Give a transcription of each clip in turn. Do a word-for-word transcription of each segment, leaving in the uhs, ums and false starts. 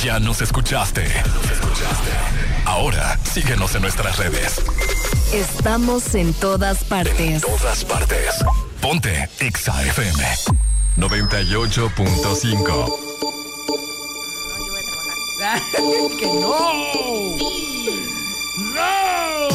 Ya nos escuchaste. Ahora síguenos en nuestras redes. Estamos en todas partes. En todas partes. Ponte Exa F M noventa y ocho punto cinco. ¡Que no! ¡No!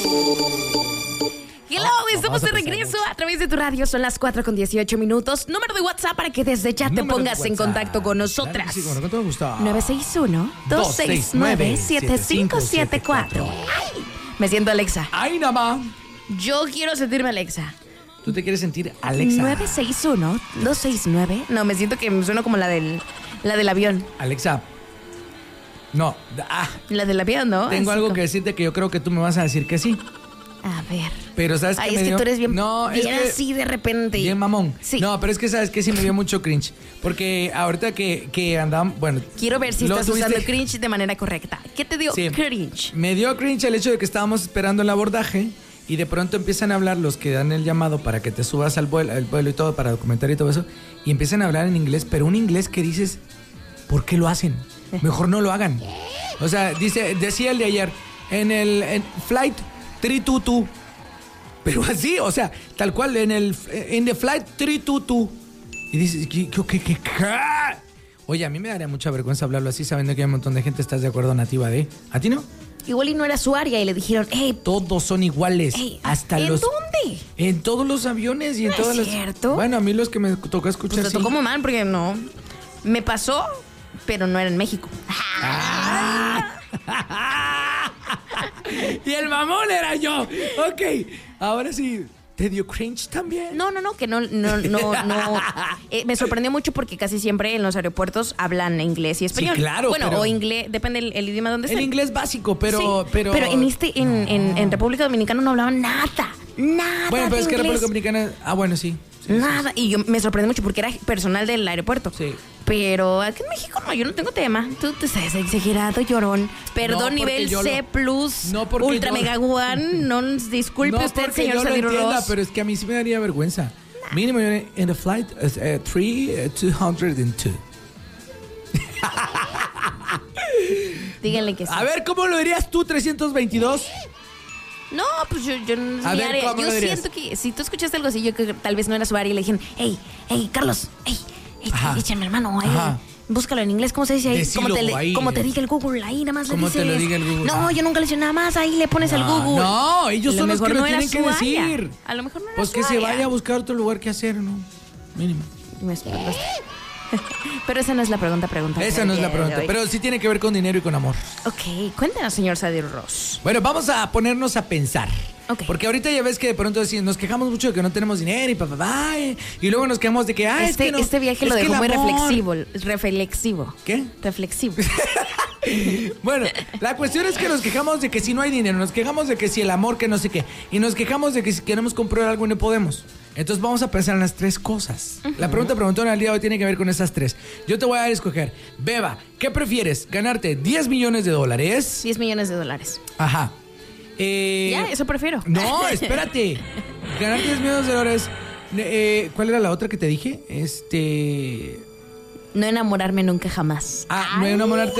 Hello, estamos de regreso a través de tu radio. Son las cuatro con dieciocho minutos. Número de WhatsApp para que desde ya te pongas en contacto con nosotras. Sí, con todo gusto. nueve seis uno, dos seis nueve, siete cinco siete cuatro. Me siento Alexa. ¡Ay, nada más! Yo quiero sentirme Alexa. ¿Tú te quieres sentir Alexa? nueve seis uno, dos seis nueve. No, me siento que me suena como la del, la del avión. Alexa. No. Ah, La del avión, ¿no? tengo Así algo como- que decirte que yo creo que tú me vas a decir que sí. A ver. Pero ¿sabes qué Ay, me es que dio? tú eres bien, No, es bien que- así de repente. Bien mamón. Sí. No, pero es que ¿sabes qué? Sí me dio mucho cringe. Porque ahorita que, que andaban, bueno... Quiero ver si lo estás tuviste- usando cringe de manera correcta. ¿Qué te dio Sí. cringe? Me dio cringe el hecho de que estábamos esperando el abordaje y de pronto empiezan a hablar los que dan el llamado para que te subas al vuelo, al vuelo y todo, para documentar y todo eso, y empiezan a hablar en inglés, pero un inglés que dices, ¿por qué lo hacen? Mejor no lo hagan. O sea, dice, decía el de ayer, en el en flight three two two, pero así, o sea, tal cual, en el en the flight three two two. Y dices, ¿qué, qué, qué, qué? Oye, a mí me daría mucha vergüenza hablarlo así, sabiendo que hay un montón de gente, ¿estás de acuerdo, nativa de? ¿A ti no? Igual y no era su área y le dijeron, hey, Todos son iguales. hey, hasta ¿en los. dónde? En todos los aviones y en ¿No todas es las. cierto? Bueno, a mí los que me tocó escuchar. Pues te sí. tocó muy mal porque no. Me pasó, pero no era en México. Y el mamón era yo. Ok, ahora sí. ¿Te dio cringe también? No, no, no, que no, no, no, no. Eh, me sorprendió mucho porque casi siempre en los aeropuertos hablan inglés y español. Sí, claro, Bueno, pero- o inglés, depende el, el idioma donde El esté. inglés básico, pero. Sí, pero... en este, en, en, en República Dominicana no hablaban nada. Nada. Bueno, pero de es que inglés. República Dominicana. Ah, bueno, sí. Sí, Nada. Y yo me sorprendí mucho porque era personal del aeropuerto. Sí. Pero aquí en México no, yo no tengo tema. Tú te estás exagerado, llorón. Perdón, No, porque nivel yo C lo- plus, No, porque ultra yo- mega one. No nos disculpe No, usted, porque señor yo lo Sadiru entienda, Ross. pero es que a mí sí me daría vergüenza. Mínimo en the flight uh, three two hundred two. Díganle que sí. A ver, ¿cómo lo dirías tú, trescientos veintidós? No, pues yo, yo no es A mi ver, área. ¿cómo Yo lo dirías? siento que si tú escuchaste algo así, yo creo que tal vez no era su área y le dijeron, hey, hey, Carlos, hey, hey, Ajá. échame hermano, hey, Ajá. búscalo en inglés, ¿cómo se dice ahí? Decilo como te, le- ahí. como te diga el Google, ahí nada más le Como dices. te lo diga el Google. No, yo nunca le hice nada más, ahí le pones al Ah, Google. no, ellos A son los mejor que lo no era tienen que su área. decir. A lo mejor no era Pues su que se área. vaya a buscar otro lugar que hacer, ¿no? Mínimo. Me espantaste. Pero esa no es la pregunta, pregunta. Esa no es la pregunta, pero sí tiene que ver con dinero y con amor. Ok, cuéntanos, señor Sadiru Ross. Bueno, vamos a ponernos a pensar. Ok. Porque ahorita ya ves que de pronto decimos, nos quejamos mucho de que no tenemos dinero y papá, pa, y luego nos quejamos de que, ah, es este, que no, este viaje es lo que dejó el muy amor. reflexivo. Reflexivo. ¿Qué? Reflexivo. Bueno, la cuestión es que nos quejamos de que si no hay dinero, nos quejamos de que si el amor, que no sé qué, y nos quejamos de que si queremos comprar algo y no podemos. Entonces vamos a pensar en las tres cosas. La pregunta preguntona del día de hoy tiene que ver con esas tres. Yo te voy a dar a escoger. Beba, ¿qué prefieres? ¿Ganarte diez millones de dólares? diez millones de dólares. Ajá. Eh, Ya, eso prefiero. No, espérate. Ganar diez millones de dólares. Eh, ¿Cuál era la otra que te dije? Este... No enamorarme nunca jamás. Ah, no enamorarte.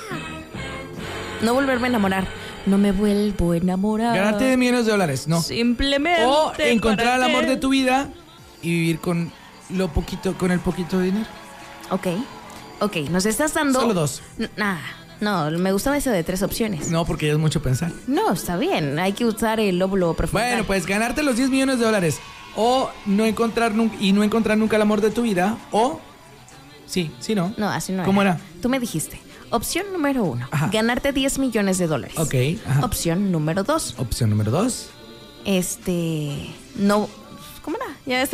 No volverme a enamorar. No me vuelvo a enamorar. Ganarte diez millones de dólares, no. Simplemente. O encontrar el ¿para amor qué? de tu vida y vivir con lo poquito, con el poquito de dinero. Ok. Ok, nos estás dando. Solo dos. N- Nah, no, me gustaba eso de tres opciones. No, porque ya es mucho pensar. No, está bien. Hay que usar el lóbulo profundo. Bueno, pues ganarte los diez millones de dólares. O no encontrar nunca, y no encontrar nunca el amor de tu vida. O. Sí, sí, no. No, así no ¿Cómo era? Tú me dijiste. Opción número uno. Ajá. Ganarte diez millones de dólares. Ok, ajá. Opción número dos. Opción número dos. Este. No. ¿Cómo era? Ya este.